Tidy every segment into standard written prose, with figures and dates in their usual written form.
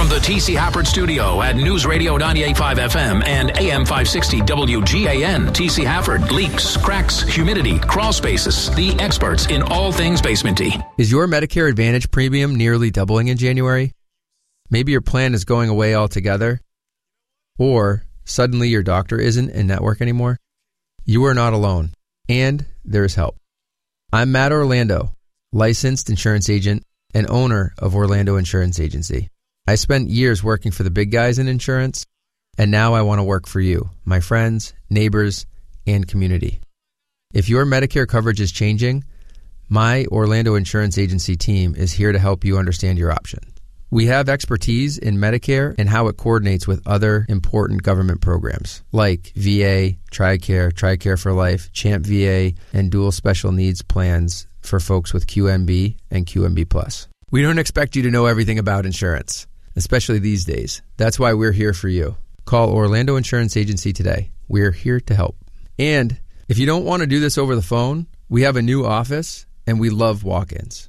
From the T.C. Hafford Studio at News Radio 98.5 FM and AM 560 WGAN, T.C. Hafford, leaks, cracks, humidity, crawl spaces, the experts in all things basementy. Is your Medicare Advantage premium nearly doubling in January? Maybe your plan is going away altogether, or suddenly your doctor isn't in network anymore. You are not alone, and there is help. I'm Matt Orlando, licensed insurance agent and owner of Orlando Insurance Agency. I spent years working for the big guys in insurance, and now I want to work for you, my friends, neighbors, and community. If your Medicare coverage is changing, my Orlando Insurance Agency team is here to help you understand your option. We have expertise in Medicare and how it coordinates with other important government programs like VA, TRICARE, TRICARE for Life, CHAMP VA, and dual special needs plans for folks with QMB and QMB+. We don't expect you to know everything about insurance, especially these days. That's why we're here for you. Call Orlando Insurance Agency today. We're here to help. And if you don't want to do this over the phone, we have a new office and we love walk-ins.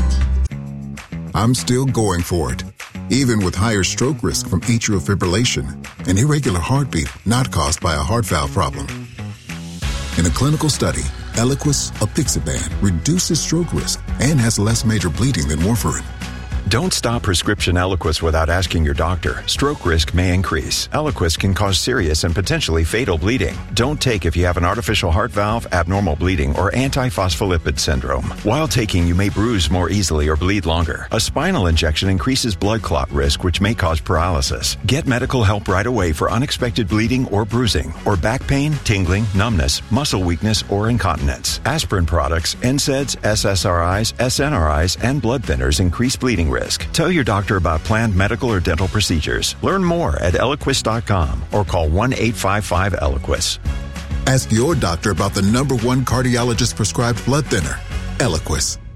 I'm still going for it, even with higher stroke risk from atrial fibrillation, an irregular heartbeat not caused by a heart valve problem. In a clinical study, Eliquis, apixaban, reduces stroke risk and has less major bleeding than warfarin. Don't stop prescription Eliquis without asking your doctor. Stroke risk may increase. Eliquis can cause serious and potentially fatal bleeding. Don't take if you have an artificial heart valve, abnormal bleeding, or antiphospholipid syndrome. While taking, you may bruise more easily or bleed longer. A spinal injection increases blood clot risk, which may cause paralysis. Get medical help right away for unexpected bleeding or bruising, or back pain, tingling, numbness, muscle weakness, or incontinence. Aspirin products, NSAIDs, SSRIs, SNRIs, and blood thinners increase bleeding risk. Tell your doctor about planned medical or dental procedures. Learn more at Eliquis.com or call 1-855-ELIQUIS. Ask your doctor about the #1 cardiologist prescribed blood thinner, Eliquis.